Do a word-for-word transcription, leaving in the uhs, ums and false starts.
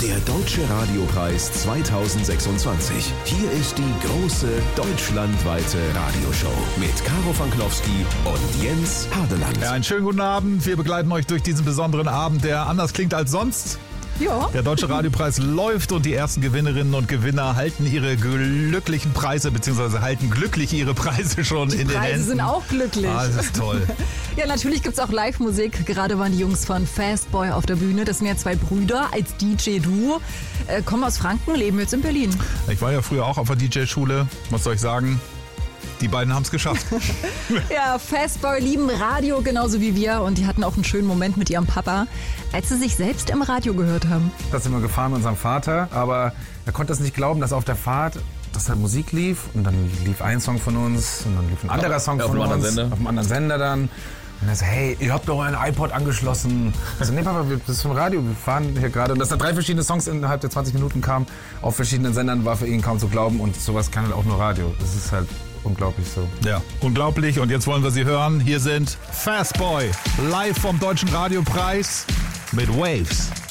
Der Deutsche Radiopreis zweitausendsechsundzwanzig. Hier ist die große deutschlandweite Radioshow mit Caro Fanklowski und Jens Hardeland. Ja, einen schönen guten Abend. Wir begleiten euch durch diesen besonderen Abend, der anders klingt als sonst. Ja. Der Deutsche Radiopreis läuft und die ersten Gewinnerinnen und Gewinner halten ihre glücklichen Preise, beziehungsweise halten glücklich ihre Preise schon die in den Preise Händen. sind auch glücklich. Ah, das ist toll. Ja, natürlich gibt's auch Live-Musik. Gerade waren die Jungs von Fastboy auf der Bühne. Das sind ja zwei Brüder als D J-Duo. Äh, kommen aus Franken, leben jetzt in Berlin. Ich war ja früher auch auf der D J-Schule. Was soll ich sagen? Die beiden haben es geschafft. Ja, Fastboy lieben Radio genauso wie wir und die hatten auch einen schönen Moment mit ihrem Papa, als sie sich selbst im Radio gehört haben. Da sind wir gefahren mit unserem Vater, aber er konnte es nicht glauben, dass auf der Fahrt, dass da Musik lief und dann lief ein Song von uns und dann lief ein anderer Song ja, von auf uns, Sender. auf einem anderen Sender dann. Und er so, hey, ihr habt doch euren iPod angeschlossen. Also, nee, Papa, das ist vom Radio, wir fahren hier gerade. Und dass da drei verschiedene Songs innerhalb der zwanzig Minuten kamen, auf verschiedenen Sendern, war für ihn kaum zu glauben. Und sowas kann halt auch nur Radio. Das ist halt unglaublich so. Ja, unglaublich. Und jetzt wollen wir sie hören. Hier sind Fastboy, live vom Deutschen Radiopreis mit Waves.